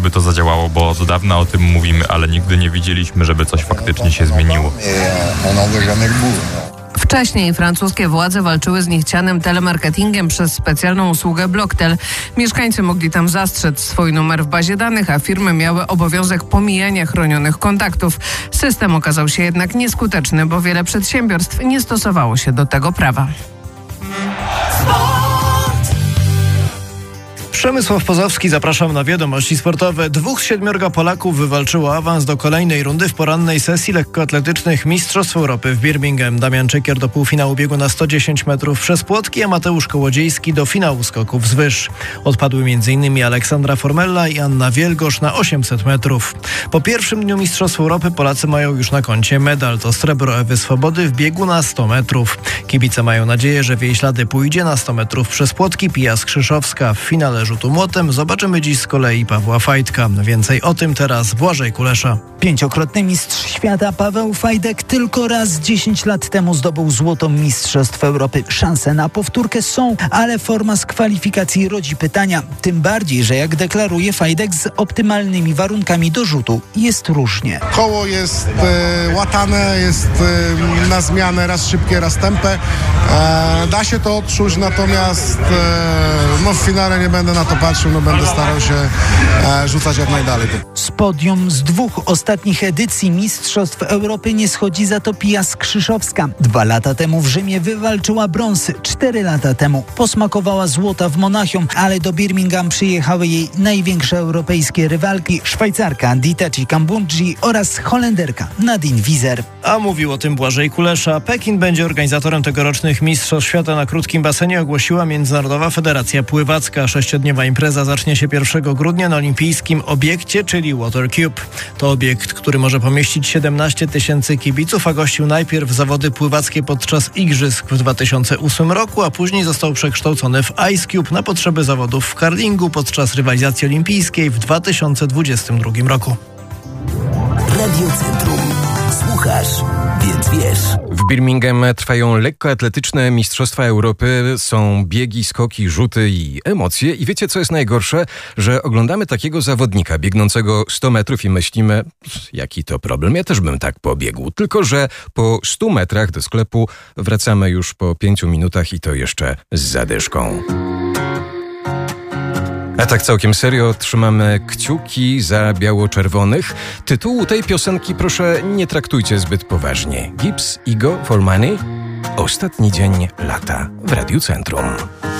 żeby to zadziałało, bo od dawna o tym mówimy, ale nigdy nie widzieliśmy, żeby coś faktycznie się zmieniło. Wcześniej francuskie władze walczyły z niechcianym telemarketingiem przez specjalną usługę Blocktel. Mieszkańcy mogli tam zastrzec swój numer w bazie danych, a firmy miały obowiązek pomijania chronionych kontaktów. System okazał się jednak nieskuteczny, bo wiele przedsiębiorstw nie stosowało się do tego prawa. Przemysław Pozowski, zapraszam na wiadomości sportowe. 2 z 7 Polaków wywalczyło awans do kolejnej rundy w porannej sesji lekkoatletycznych Mistrzostw Europy w Birmingham. Damian Czekier do półfinału biegu na 110 metrów przez płotki, a Mateusz Kołodziejski do finału skoków z wyż. Odpadły m.in. Aleksandra Formella i Anna Wielgosz na 800 metrów. Po pierwszym dniu Mistrzostw Europy Polacy mają już na koncie medal. To srebro Ewy Swobody w biegu na 100 metrów. Kibice mają nadzieję, że w jej ślady pójdzie na 100 metrów przez płotki Pia Skrzyszowska. W finale rzutu młotem zobaczymy dziś z kolei Pawła Fajdka. Więcej o tym teraz Błażej Kulesza. 5-krotny mistrz świata Paweł Fajdek tylko raz 10 lat temu zdobył złoto Mistrzostw Europy. Szanse na powtórkę są, ale forma z kwalifikacji rodzi pytania. Tym bardziej, że jak deklaruje Fajdek, z optymalnymi warunkami do rzutu jest różnie. Koło jest łatane, jest na zmianę, raz szybkie, raz tępe. Da się to odczuć, natomiast w finale nie będę na to patrzył, będę starał się rzucać jak najdalej. Z podium z 2 ostatnich edycji Mistrzostw Europy nie schodzi za to Pia Skrzyszowska. 2 lata temu w Rzymie wywalczyła brąz, 4 lata temu posmakowała złota w Monachium, ale do Birmingham przyjechały jej największe europejskie rywalki, Szwajcarka Didace Kambundji oraz Holenderka Nadine Wieser. A mówił o tym Błażej Kulesza. Pekin będzie organizatorem tegorocznych Mistrzostw Świata na krótkim basenie, ogłosiła Międzynarodowa Federacja Pływacka. 6-dniowa impreza zacznie się 1 grudnia na olimpijskim obiekcie, czyli Water Cube. To obiekt, który może pomieścić 17 000 kibiców, a gościł najpierw zawody pływackie podczas igrzysk w 2008 roku, a później został przekształcony w Ice Cube na potrzeby zawodów w curlingu podczas rywalizacji olimpijskiej w 2022 roku. Radio Centrum. Słuchasz, więc wiesz. W Birmingham trwają lekkoatletyczne Mistrzostwa Europy. Są biegi, skoki, rzuty i emocje. I wiecie, co jest najgorsze? Że oglądamy takiego zawodnika biegnącego 100 metrów i myślimy, jaki to problem. Ja też bym tak pobiegł. Tylko że po 100 metrach do sklepu wracamy już po 5 minutach i to jeszcze z zadyszką. A tak całkiem serio trzymamy kciuki za biało-czerwonych. Tytułu tej piosenki proszę nie traktujcie zbyt poważnie. Gibbs, Ego for Money. Ostatni dzień lata w Radiu Centrum.